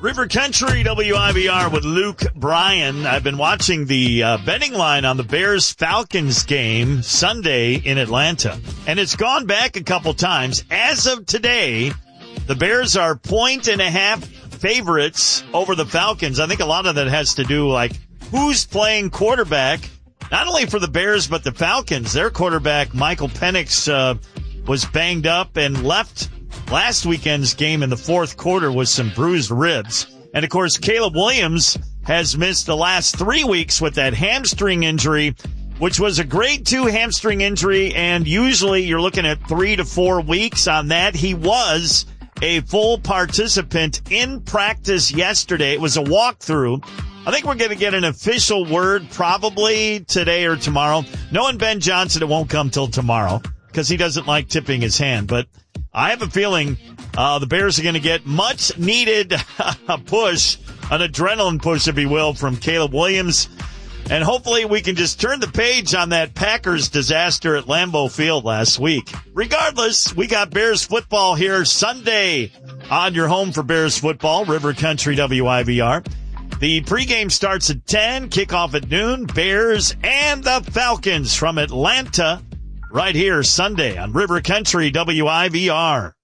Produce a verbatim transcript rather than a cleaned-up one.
River Country W I V R with Luke Bryan. I've been watching the uh, betting line on the Bears-Falcons game Sunday in Atlanta, and it's gone back a couple times. As of today, the Bears are point and a half favorites over the Falcons. I think a lot of that has to do, like, who's playing quarterback, not only for the Bears but the Falcons. Their quarterback, Michael Penix, uh, was banged up and left last weekend's game in the fourth quarter with some bruised ribs. And, of course, Caleb Williams has missed the last three weeks with that hamstring injury, which was a grade two hamstring injury, and usually you're looking at three to four weeks on that. He was a full participant in practice yesterday. It was a walkthrough. I think we're going to get an official word probably today or tomorrow. Knowing Ben Johnson, it won't come till tomorrow because he doesn't like tipping his hand, but I have a feeling uh, the Bears are going to get much needed push, an adrenaline push, if you will, from Caleb Williams. And hopefully we can just turn the page on that Packers disaster at Lambeau Field last week. Regardless, we got Bears football here Sunday on your home for Bears football, River Country W I V R. The pregame starts at ten, kickoff at noon. Bears and the Falcons from Atlanta right here Sunday on River Country W I V R.